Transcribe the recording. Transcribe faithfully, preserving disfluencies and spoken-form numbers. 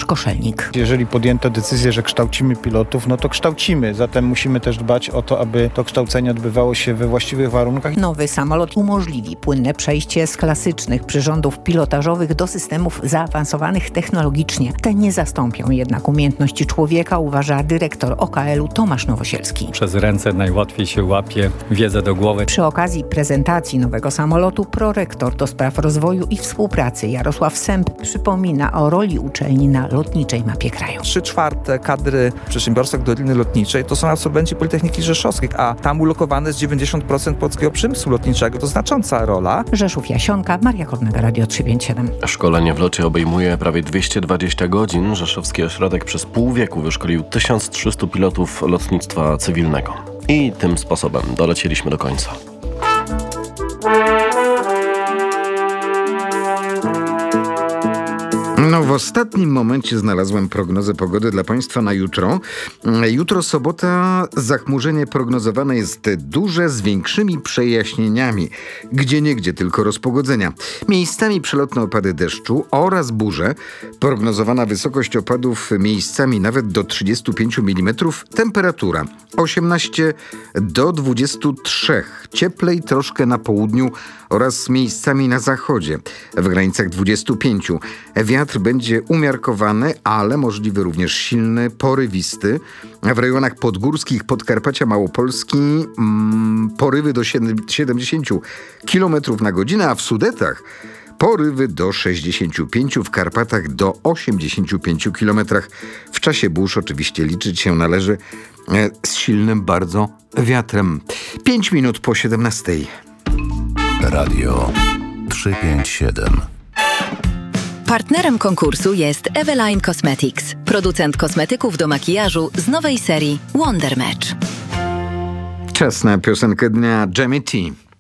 Łukasz Koszelnik. Jeżeli podjęto decyzję, że kształcimy pilotów, no to kształcimy. Zatem musimy też dbać o to, aby to kształcenie odbywało się we właściwych warunkach. Nowy samolot umożliwi płynne przejście z klasycznych przyrządów pilotażowych do systemów zaawansowanych technologicznie. Te nie zastąpią jednak umiejętności człowieka, uważa dyrektor O K L-u Tomasz Nowosielski. Przez ręce najłatwiej się łapie wiedzę do głowy. Przy okazji prezentacji nowego samolotu prorektor do spraw rozwoju i współpracy Jarosław Sęp przypomina o roli uczelni na lotniczej mapie kraju. Trzy czwarte kadry w przedsiębiorstwach Doliny Lotniczej to są absolwenci Politechniki Rzeszowskiej, a tam ulokowane jest dziewięćdziesiąt procent polskiego przemysłu lotniczego. To znacząca rola. Rzeszów, Jasionka, Maria Kornega, Radio trzysta pięćdziesiąt siedem. Szkolenie w locie obejmuje prawie dwieście dwadzieścia godzin. Rzeszowski ośrodek przez pół wieku wyszkolił tysiąc trzysta pilotów lotnictwa cywilnego. I tym sposobem dolecieliśmy do końca. No w ostatnim momencie znalazłem prognozę pogody dla Państwa na jutro. Jutro sobota, zachmurzenie prognozowane jest duże z większymi przejaśnieniami. Gdzieniegdzie tylko rozpogodzenia. Miejscami przelotne opady deszczu oraz burze. Prognozowana wysokość opadów miejscami nawet do trzydziestu pięciu milimetrów. Temperatura osiemnaście do dwudziestu trzech. Cieplej troszkę na południu oraz miejscami na zachodzie. W granicach dwudziestu pięciu. Wiatr będzie umiarkowany, ale możliwy również silny, porywisty. W rejonach podgórskich Podkarpacia Małopolski mm, porywy do siedemdziesięciu kilometrów na godzinę, a w Sudetach porywy do sześćdziesięciu pięciu, w Karpatach do osiemdziesięciu pięciu kilometrach. W czasie burz oczywiście liczyć się należy e, z silnym bardzo wiatrem. Pięć minut po siedemnastej. Radio trzysta pięćdziesiąt siedem. Partnerem konkursu jest Eveline Cosmetics, producent kosmetyków do makijażu z nowej serii Wonder Match. Czas na piosenkę dnia Jamie T.